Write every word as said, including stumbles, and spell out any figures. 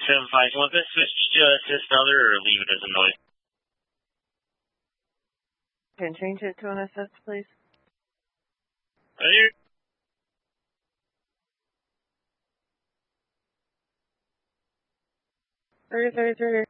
seven five, you want this switch to assist other or leave it as a noise? Can change it to an assist, please? Right. Thirty, thirty, thirty.